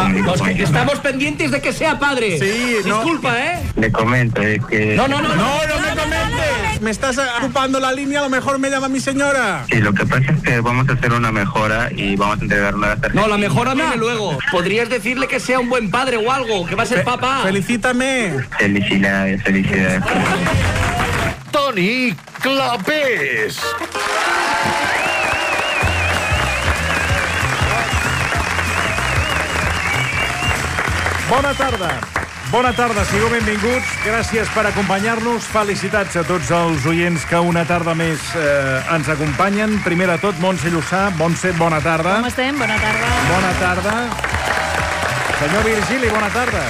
Pues que estamos pendientes de que sea padre. Sí, disculpa, ¿eh? Le comento, es que... No me comentes. Me estás ocupando la línea, a lo mejor me llama mi señora. Sí, lo que pasa es que vamos a hacer una mejora y vamos a entregar una tarjeta. No, la mejora viene luego. Podrías decirle que sea un buen padre o algo, que va a ser papá. Felicítame. Felicidades. Toni Clapés. Bona tarda, sigueu benvinguts. Gràcies per acompanyar-nos. Felicitats a tots els oients que una tarda més ens acompanyen. Primer de tot, Montse Llussà. Montse, bona tarda. Com estem? Bona tarda. Bona tarda. Senyor Virgili, bona tarda.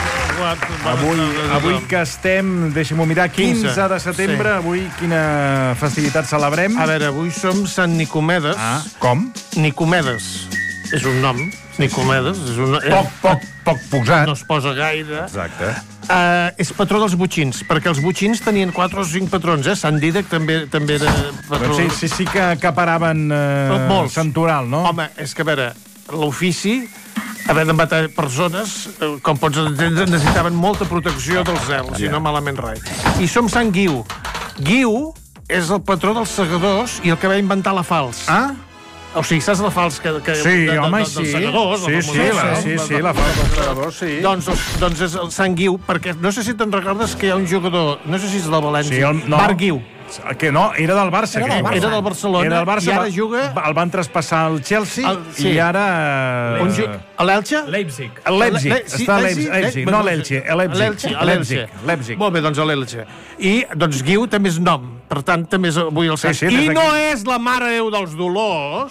Avui que estem, deixem-ho mirar, 15 de setembre, avui quina festivitat celebrem? A veure, avui som Sant Nicomedes. Com? Nicomedes. És un nom, Nicomedes. És un... Poc posat. No es posa gaire. Exacte. És patró dels botxins, perquè els botxins tenien 4 o 5 patrons, Sant Dídac també era patró. Doncs sí que paraven santoral, no? Home, és que a veure, l'ofici, haver de matar persones, com pots entendre, necessitaven molta protecció dels zels, i no malament res. I som Sant Guiu. Guiu és el patró dels segadors i el que va inventar la falç. O sigui, saps la falç que sí, home, dels segadors? Sí, la falç dels segadors, sí. Doncs és el Sant Guiu, perquè no sé si te'n recordes que hi ha un jugador, no sé si és del València, Marc Guiu. Que no, era del Barça. Era del Barcelona, i ara juga... El van traspassar al Chelsea i ara... A l'Elche? Leipzig. Està a Leipzig. No a l'Elche, a Leipzig. Molt bé, doncs a l'Elche. I, doncs, Guiu també és nom. Per tant, també és avui el sant. I no és la Mare Déu dels Dolors,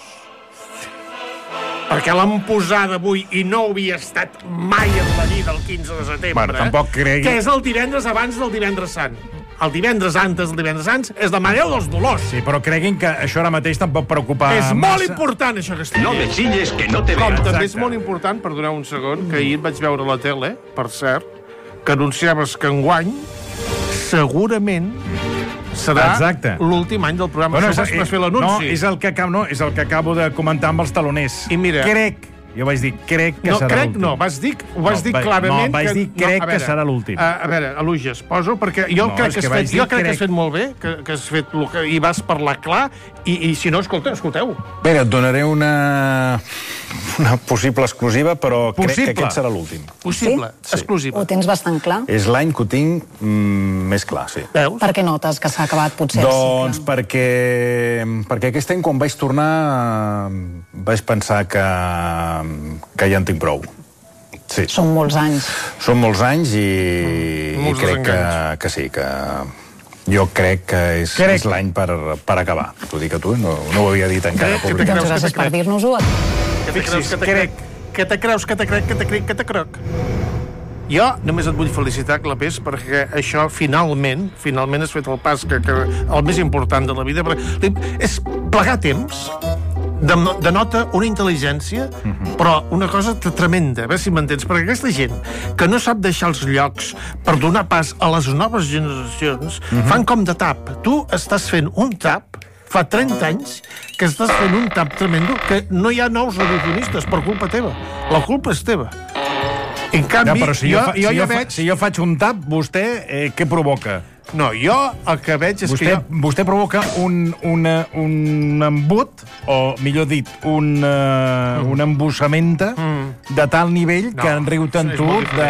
perquè l'han posada avui i no havia estat mai en la vida el 15 de setembre. Bueno, tampoc cregui... Que és el divendres abans del divendres sant. El divendres antes del divendres sant és la Mare Déu dels Dolors. Sí, però creguin que això ara mateix tampoc preocupa massa. És molt important, això que estic dient. No me chilles, que no te veas. Com també és molt important, perdoneu un segon, que ahir vaig veure a la tele, per cert, que anunciaves que enguany segurament serà l'últim any del programa. Això vas fer l'anunci. No, és el que acabo de comentar amb els taloners. I mira... Jo vaig dir, crec que serà l'últim. No, vas dir clarament... No, vaig dir, crec que serà l'últim. A veure, Aluges, poso, perquè jo crec que has fet molt bé, que has fet i vas parlar clar, i si no, escolteu. Bé, et donaré una possible exclusiva, però crec que aquest serà l'últim. Possible, exclusiva. Ho tens bastant clar? És l'any que ho tinc més clar, sí. Veus? Per què notes que s'ha acabat potser el cicle? Doncs perquè aquest any, quan vaig tornar, vaig pensar que ja en tinc prou. Sí. Són molts anys. Són molts anys i crec que sí, que jo crec que és l'any per acabar. T'ho dic a tu, no ho havia dit encara. Doncs gràcies per dir-nos-ho. Que te creus. Jo només et vull felicitar, Clapés, perquè això finalment has fet el pas que el més important de la vida. És plegar temps, denota una intel·ligència, però una cosa tremenda, a veure si m'entens, perquè aquesta gent que no sap deixar els llocs per donar pas a les noves generacions, fan com de tap. Tu estàs fent un tap, fa 30 anys que estàs fent un tap tremendo, que no hi ha nous radiofonistes per culpa teva. La culpa és teva. En canvi, si jo faig un tap, vostè què provoca? No, jo el que veig és que vostè provoca un embut, o millor dit, una embussamenta de tal nivell que en riu tant tu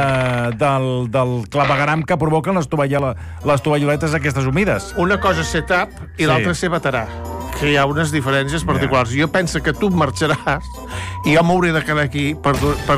del clavegaram que provoquen les tovalloletes aquestes humides. Una cosa és ser tap i l'altra és ser veterà, que hi ha unes diferències particulars. Jo penso que tu marxaràs i jo m'hauré de quedar aquí per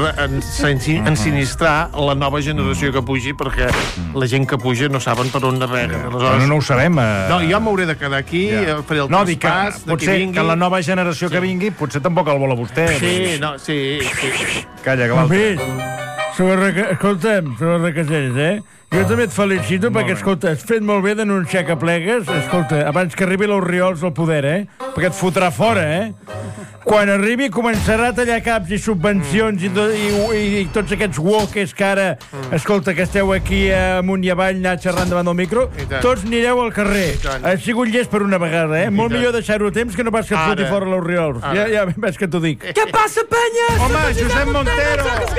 ensinistrar la nova generació que pugi, perquè la gent que puja no saben per on naveguen. No ho sabem. No, jo m'hauré de quedar aquí, faré el traspàs de qui vingui. Que la nova generació que vingui potser tampoc el vol a vostè. Sí. Calla, que l'altre. Escolta'm, sobre Requesens, jo també et felicito perquè, escolta, has fet molt bé d'anunciar que plegues, escolta, abans que arribi l'Orriols al poder, perquè et fotrà fora, Quan arribi començarà a tallar caps i subvencions i tots aquests wokers que ara, escolta, que esteu aquí amunt i avall anar xerrant davant del micro, tots anireu al carrer. Has sigut llest per una vegada, Molt millor deixar-ho a temps que no pas que et foti fora l'Orriols. Ja ves que t'ho dic. Què passa, penya? Home, Josep Montero!